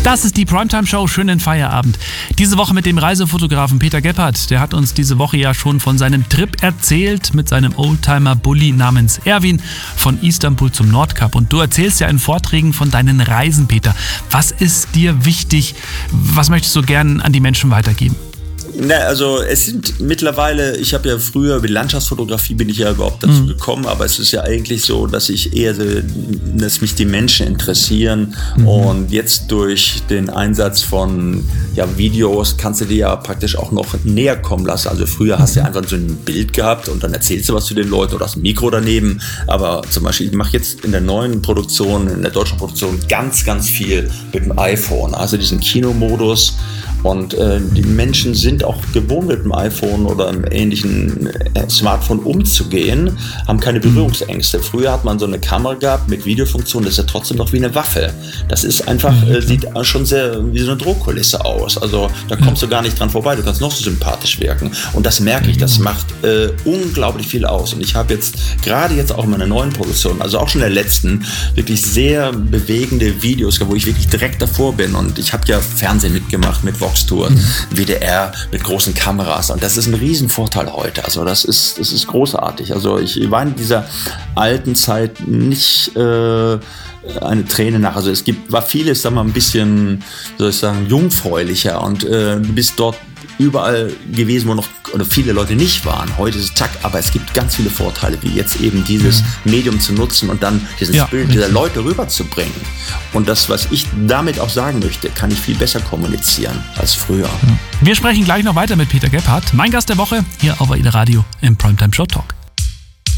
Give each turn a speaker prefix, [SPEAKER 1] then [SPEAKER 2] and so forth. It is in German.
[SPEAKER 1] Das ist die Primetime-Show, schönen Feierabend. Diese Woche mit dem Reisefotografen Peter Gebhardt. Der hat uns diese Woche ja schon von seinem Trip erzählt mit seinem Oldtimer-Bulli namens Erwin von Istanbul zum Nordkap. Und du erzählst ja in Vorträgen von deinen Reisen, Peter. Was ist dir wichtig? Was möchtest du gern an die Menschen weitergeben?
[SPEAKER 2] Na, also es sind mittlerweile, ich habe ja früher über die Landschaftsfotografie bin ich ja überhaupt dazu gekommen, aber es ist ja eigentlich so, dass ich eher, dass mich die Menschen interessieren und jetzt durch den Einsatz von Videos kannst du dir ja praktisch auch noch näher kommen lassen. Also früher hast du einfach so ein Bild gehabt und dann erzählst du was zu den Leuten oder hast ein Mikro daneben, aber zum Beispiel, ich mache jetzt in der neuen Produktion, in der deutschen Produktion ganz, ganz viel mit dem iPhone, also diesen Kinomodus. Und die Menschen sind auch gewohnt, mit dem iPhone oder einem ähnlichen Smartphone umzugehen, haben keine Berührungsängste. Früher hat man so eine Kamera gehabt mit Videofunktion, das ist ja trotzdem noch wie eine Waffe. Das ist einfach, sieht schon sehr wie so eine Drohkulisse aus. Also da kommst du gar nicht dran vorbei, du kannst noch so sympathisch wirken. Und das merke ich, das macht unglaublich viel aus. Und ich habe jetzt, gerade jetzt auch in meiner neuen Produktion, also auch schon in der letzten, wirklich sehr bewegende Videos, wo ich wirklich direkt davor bin. Und ich habe ja Fernsehen mitgemacht mit Vox Tour, WDR mit großen Kameras und das ist ein Riesenvorteil heute, also das ist großartig, also ich war in dieser alten Zeit nicht eine Träne nach, also war vieles, sagen wir mal, ein bisschen, soll ich sagen, jungfräulicher und du bist dort überall gewesen, wo noch oder viele Leute nicht waren. Heute ist es zack, aber es gibt ganz viele Vorteile, wie jetzt eben dieses Medium zu nutzen und dann dieses Bild dieser Leute rüberzubringen. Und das, was ich damit auch sagen möchte, kann ich viel besser kommunizieren als früher.
[SPEAKER 1] Wir sprechen gleich noch weiter mit Peter Gebhardt, mein Gast der Woche, hier auf AIDA Radio im Primetime Show Talk.